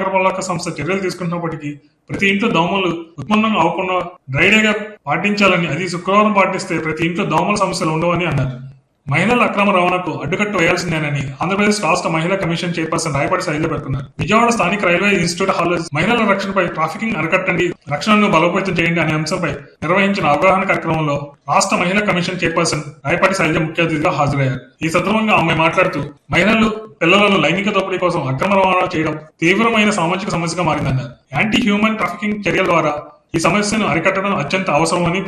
నగరపాలక సంస్థ చర్యలు తీసుకున్నప్పటికీ ప్రతి ఇంట్లో దోమలు ఉత్పన్నం అవ్వకుండా డ్రైడేగా పాటించాలని, అది శుక్రవారం పాటిస్తే ప్రతి ఇంట్లో దోమల సమస్యలు ఉండవని అన్నారు. మహిళల అక్రమ రవాణాకు అడ్డుకట్ట వేయాల్సిందేనని ఆంధ్రప్రదేశ్ రాష్ట్ర మహిళా కమిషన్ చైర్పర్సన్ రాయపాటి శైలజ పేర్కొన్నారు. విజయవాడ స్థానిక రైల్వే ఇన్స్టిట్యూట్ హాల్లో మహిళల రక్షణపై ట్రాఫికింగ్ అరికట్టండి, రక్షణను బలోపేతం చేయండి అనే అంశంపై నిర్వహించిన అవగాహన కార్యక్రమంలో రాష్ట్ర మహిళా కమిషన్ చైర్పర్సన్ రాయపాటి శైలజ ముఖ్య అతిథిగా హాజరయ్యారు. ఈ సందర్భంగా ఆమె మాట్లాడుతూ మహిళలు, పిల్లలను లైంగిక దోపిడీ కోసం అక్రమ రవాణా చేయడం తీవ్రమైన సామాజిక సమస్యగా మారిందన్నారు. యాంటీ హ్యూమన్ ట్రాఫికింగ్ చర్యల ద్వారా ఈ సమస్యను అరికట్టడం అత్యంత అవసరమని